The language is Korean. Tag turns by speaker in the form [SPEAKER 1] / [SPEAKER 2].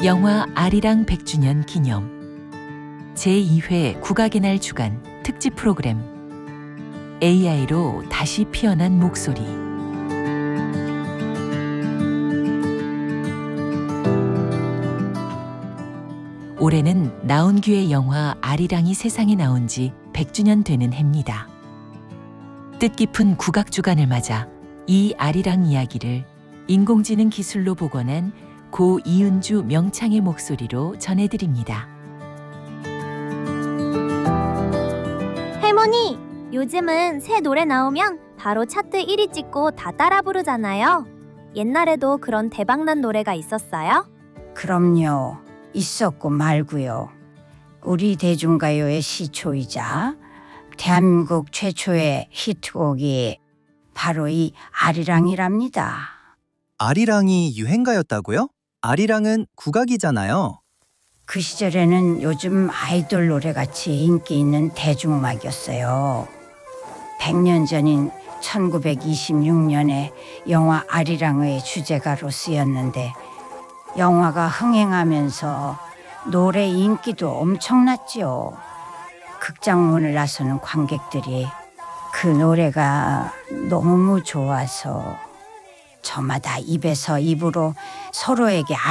[SPEAKER 1] 영화 아리랑 100주년 기념 제2회 국악의 날 주간 특집 프로그램 AI로 다시 피어난 목소리. 올해는 나온규의 영화 아리랑이 세상에 나온 지 100주년 되는 해입니다. 뜻깊은 국악 주간을 맞아 이 아리랑 이야기를 인공지능 기술로 복원한 고 이은주 명창의 목소리로 전해드립니다.
[SPEAKER 2] 할머니, 요즘은 새 노래 나오면 바로 차트 1위 찍고 다 따라 부르잖아요. 옛날에도 그런 대박난 노래가 있었어요?
[SPEAKER 3] 그럼요. 있었고 말고요. 우리 대중가요의 시초이자 대한민국 최초의 히트곡이 바로 이 아리랑이랍니다.
[SPEAKER 4] 아리랑이 유행가였다고요? 아리랑은 국악이잖아요.
[SPEAKER 3] 그 시절에는 요즘 아이돌 노래같이 인기 있는 대중음악이었어요. 100년 전인 1926년에 영화 아리랑의 주제가로 쓰였는데 영화가 흥행하면서 노래 인기도 엄청났지요. 극장문을 나서는 관객들이 그 노래가 너무 좋아서 저마다 입에서 입으로 서로에게